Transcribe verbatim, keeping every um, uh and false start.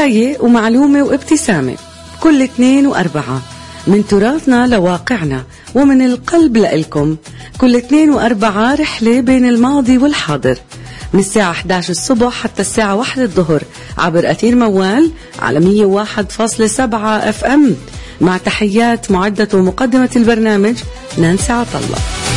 حكاية ومعلومة وابتسامة كل اثنين وأربعة، من تراثنا لواقعنا ومن القلب لإلكم. كل اثنين وأربعة رحلة بين الماضي والحاضر، من الساعة إحدى عشر الصبح حتى الساعة واحدة الظهر عبر أثير موال على مية وواحد فاصلة سبعة اف ام. مع تحيات معدة ومقدمة البرنامج نانسي عطلة.